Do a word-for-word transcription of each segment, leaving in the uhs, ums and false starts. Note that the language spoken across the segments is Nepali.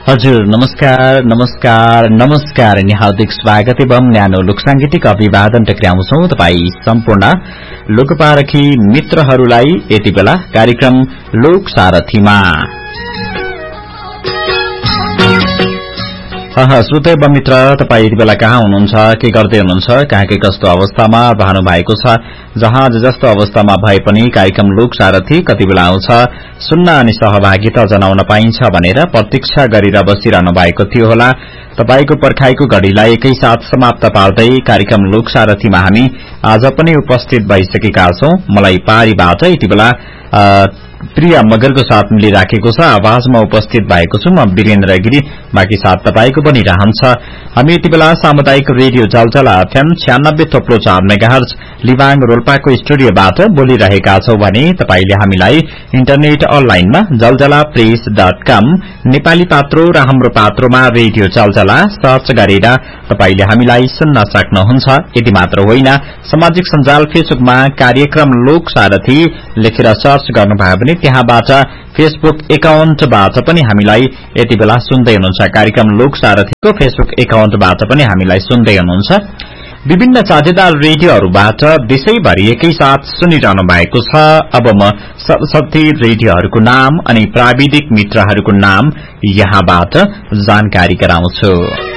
हजुर नमस्कार नमस्कार नमस्कार अनि हार्दिक स्वागत एवं न्यानो लोकसांगीतिक अभिवादन टक्राउँछौ तपाई सम्पूर्ण लोकपारखी मित्रहरूलाई यति बेला कार्यक्रम लोक सारथीमा। श्रोता एवं मित्र तपाई यति बेला कहाँ हुनुहुन्छ, के गर्दै हुनुहुन्छ, कहाँ के कस्तो अवस्थामा रहनु भएको छ, जहाँ जस्तो अवस्थामा भए पनि कार्यक्रम लोक सारथी कति बेला आउँछ सुन्न अनि सहभागिता जनाउन पाइन्छ भनेर प्रतीक्षा गरेर बसिरहनु भएको थियो होला। तपाईको पर्खाइको घड़ीलाई एकैसाथ समाप्त पार्दै कार्यक्रम लोक सारथीमा हामी आज पनि उपस्थित भइसकेका छौं। मलाई पारीबाट यति बेला प्रिया मगरको साथ मिलिराखेको छ। आवाजमा उपस्थित भएको छु म वीरेन्द्र गिरी, बाँकी साथ तपाईको पनि रहन्छ। हामी यति बेला सामुदायिक रेडियो जलजला एफएम छियानब्बे थोप्लो चार मेगाहर्ज लिबाङ रोल्पाको स्टुडियोबाट बोलिरहेका छौं भने तपाईले हामीलाई इन्टरनेट अनलाइनमा जलजला प्रेस डट कम नेपाली पात्रो र हाम्रो पात्रोमा रेडियो जलजला सर्च गरेर तपाईले हामीलाई सुन्न सक्नुहुन्छ। यति मात्र होइन, सामाजिक सञ्जाल फेसबुकमा कार्यक्रम लोक सारथी लेखेर सर्च गर्नुभयो भने त्यहाँबाट फेसबुक एकाउन्टबाट पनि हामीलाई यति बेला सुन्दै हुनुहुन्छ। कार्यक्रम लोक सारथीको फेसबुक एकाउन्टबाट पनि हामीलाई सुन्दै हुनुहुन्छ। विभिन्न साझेदार रेडियोहरूबाट देशैभरि एकैसाथ सुनिरहनु भएको छ। अब म सरस्वती रेडियोहरूको नाम अनि प्राविधिक मित्रहरूको नाम यहाँबाट जानकारी गराउँछु।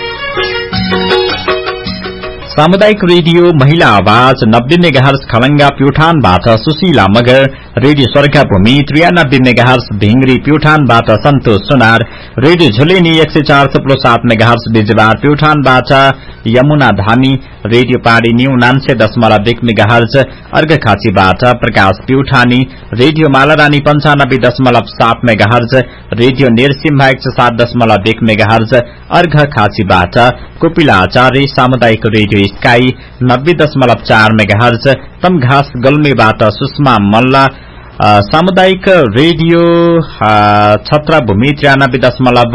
सामुदायिक रेडियो महिला आवाज नब्बे मेगाहर्ज खलंगा प्युठानबाट सुशीला मगर, रेडियो स्वर्गा भूमि त्रियानब्बे मेगाहर्ज भिंगरी प्युठानबाट सन्तोष सुनार, रेडियो झुलेनी एक सय चार थुप्रो सात मेगाहर्ज बिजबार प्युठानबाट यमुना धामी, रेडियो पाडी न्यू नान्से दशमलव एक मेगाहर्ज अर्घखाँचीबाट प्रकाश प्युठानी, रेडियो मालारानी पञ्चानब्बे दशमलव सात मेगाहर्ज, रेडियो नेरसिम्हा एक सय सात दशमलव एक मेगाहर्ज अर्घखाँचीबाट कोपिला आचार्य, सामुदायिक रेडियो स्काई नब्बे दशमलव चार मेगाहर्ज तमघास गल्मेबाट सुषमा मल्ल, सामुदायिक रेडियो छत्रभूमि त्रियानब्बे दशमलव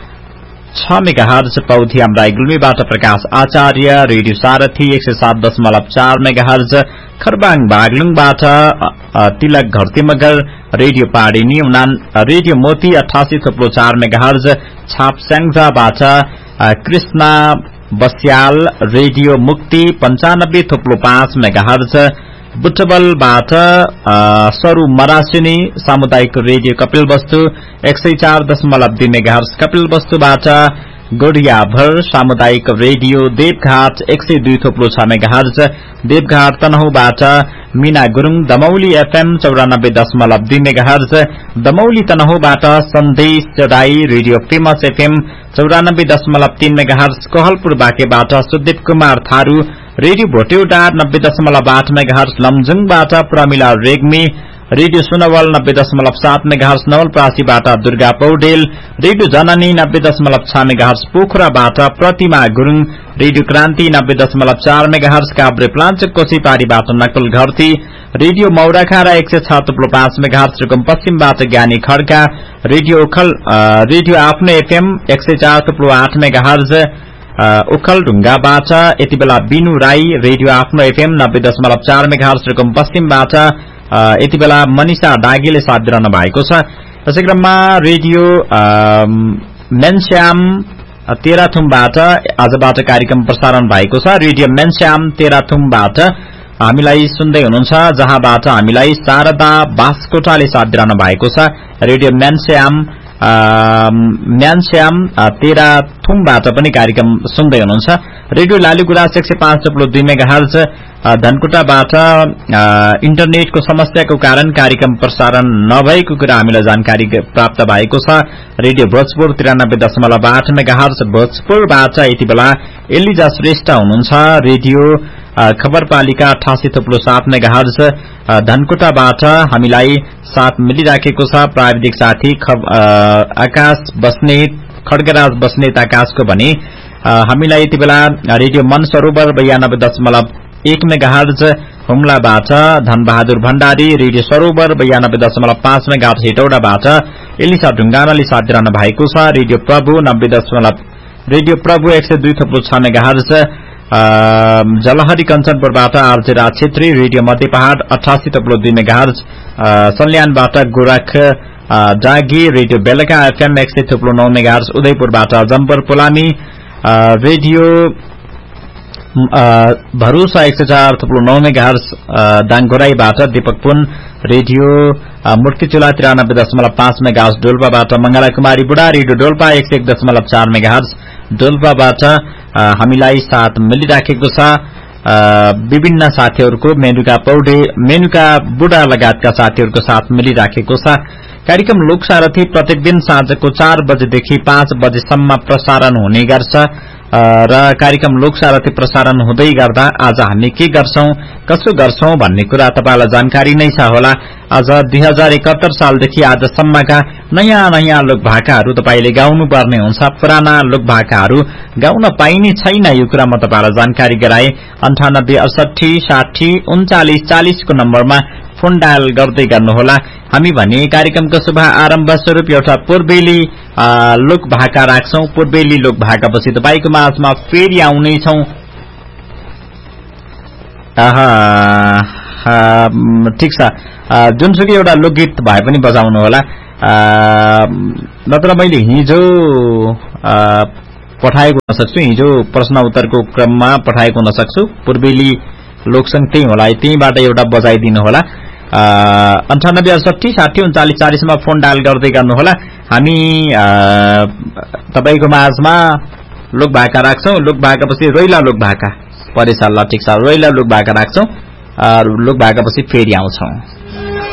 छ मेगाहर्ज पौधी आमराई गुल्मीबाट प्रकाश आचार्य, रेडियो सारथी एक सय सात दशमलव चार मेगाहर्ज खरबाङ बागलुङबाट तिलक घरती मगर, रेडियो पाडी न्यूनान, रेडियो मोती अठासी थुप्रो चार मेगाहर्ज छापस्याङजाबाट कृष्णा बस्याल, रेडियो मुक्ति पञ्चानब्बे थुप्लो पाँच मेगाहर्ज बुटबलबाट सरू मरासिनी, सामुदायिक रेडियो कपिलवस्तु एक सय चार दशमलव दुई मेगाहर्ज कपिलवस्तुबाट गोडियाभर, सामुदायिक रेडियो देवघाट एक सय दुई थोप्लो छ मेगाहर्ज देवघाट तनहुबाट मीना गुरूङ, दमौली एफएम चौरानब्बे दशमलव दुई मेगाहर्ज दमौली तनहुबाट सन्देश चराई, रेडियो फेमस एफएम चौरानब्बे दशमलव तीन मेगाहर्ज कोहलपुर बाकेबाट सुदीप कुमार थारू, रेडियो भोटेउडा नब्बे दशमलव आठ मेगाहर्ज लमजुङबाट प्रमिला रेग्मी, रेडियो सुनवल नब्बे दशमलव सात मेगाहर्ज नवलप्रासीबाट दुर्गा पौडेल, रेडियो जननी नब्बे दशमलव छ मेगाहर्ज पोखराबाट प्रतिमा गुरूङ, रेडियो क्रान्ति नब्बे दशमलव चार मेगाहर्ज काभ्रे प्लाञ्चोक कोसीपारीबाट नकुल घरती, रेडियो मौराखारा एक सय छ थुप्लो पाँच मेगाहर्ज रुकुम पश्चिमबाट ज्ञानी खड्का, रेडियो उखल रेडियो आफ्नो एफएम एक सय चार थुप्लो आठ मेगाहर्ज उखल ढुङ्गाबाट यति बेला बिनु राई, रेडियो आफ्नो एफएम नब्बे दशमलव चार मेगाहर्ज रुकुम पश्चिमबाट यति बेला मनिषा डागीले साथ दिइरहनु भएको छ। त्यसै क्रममा रेडियो मेनश्याम तेह्रथुमबाट आजबाट कार्यक्रम प्रसारण भएको छ। रेडियो मेनश्याम तेह्रथुमबाट हामीलाई सुन्दै हुनुहुन्छ, जहाँबाट हामीलाई शारदा बासकोटाले साथ दिइरहनु भएको छ। रेडियो मेनश्याम म्यानश्याम तेह्रथुमबाट पनि कार्यक्रम सुन्दै हुनुहुन्छ। रेडियो लालीगुराँस एक सय पाँच थुप्लो दुई मेगाहर्ज धनकुटाबाट इन्टरनेटको समस्याको कारण कार्यक्रम प्रसारण नभएको कुरा हामीलाई जानकारी प्राप्त भएको छ। रेडियो भोजपुर त्रियानब्बे दशमलव आठ मेगाहर्ज भोजपुरबाट यति बेला एलिजा श्रेष्ठ हुनुहुन्छ। रेडियो खबरपालिका अठासी थुप्लो सात मेगाहर्ज धनकुटाबाट हामीलाई साथ मिलिराखेको छ। प्राविधिक साथी आकाश बस्नेत खड्गराज बस्नेत आकाशको भने हामीलाई यति बेला रेडियो मन सरोवर बयानब्बे दशमलव एक मेगाहर्ज हुम्लाबाट धनबहादुर भण्डारी, रेडियो सरोवर बयानब्बे दशमलव पाँच मेगाहर्ज हेटौडाबाट एलिसा ढुङ्गानाले साथ दिइरहनु भएको छ। रेडियो प्रभु नब्बे दशमलव रेडियो प्रभु एक सय दुई थुप्रो छ मेगाहर्ज जलहरी कञ्चनपुरबाट आरजे राज छेत्री, रेडियो मध्य पहाड़ अठासी थुप्रो दुई मेगाहर्ज सल्यानबाट गोरख जागी रेडियो बेलका एफएम एक सय थुप्रो नौ मेगाहर्ज उदयपुरबाट जम्पर पोलामी रेडियो भरोसा एक सय चार थुप्रो नौ मेगाहर्ज दाङघोराईबाट दीपक पुन रेडियो मुर्तिचुला तिरानब्बे दशमलव पाँच मेगाहर्ज डोल्पाबाट मंगला कुमारी बुढा रेडियो डोल्पा एक सय एक दशमलव चार मेगाहर्ज डोल्पाबाट हामीलाई साथ मिलिराखेको छ विभिन्न साथीहरूको मेनुका पौडे मेनुका बुढा लगायतका साथीहरूको साथ मिलिराखेको छ। कार्यक्रम लोकसारथी प्रत्येक दिन साँझको चार बजेदेखि पाँच बजेसम्म प्रसारण हुने गर्छ र कार्यक्रम लोकसारथी प्रसारण हुँदै गर्दा आज हामी के गर्छौं कसो गर्छौं भन्ने कुरा तपाईलाई जानकारी नै छ होला। आज दुई हजार एकहत्तर सालदेखि आजसम्मका नयाँ नयाँ लोकभाकाहरू तपाईले गाउनु पर्ने हुन्छ। पुराना लोकभाकाहरू गाउन पाइने छैन यो कुरा म तपाईलाई जानकारी गराए। अन्ठानब्बे अडसठी साठी उन्चालिस चालिस को नम्बरमा फोन डायल गर्दै गर्नुहोला। हामी भने कार्यक्रमको शुभ आरम्भ स्वरूप एउटा पूर्वेली लोक भाका राख्छौं। पूर्वेली लोक भाकापछि तपाईको माझमा फेरि आउनेछौं। ठिक छ, जुनसुकै एउटा लोकगीत भए पनि बजाउनु होला, नत्र मैले हिजो पठाएको हुन सक्छु, हिजो प्रश्न उत्तरको क्रममा पठाएको हुन सक्छु। पूर्वेली लोकसंग त्यही होला, त्यहीबाट एउटा बजाइदिनु होला। अन्ठानब्बे अडसठी साठी उन्चालिस चालिसमा फोन डायल गर्दै गर्नुहोला। हामी तपाईको माझमा लोक भाका राख्छौं। लोक भाकापछि रोइला लोक भाका परेछ ल, ठिक छ, रोइला लोक भाका राख्छौं। लोक भाकापछि फेरि आउँछौं।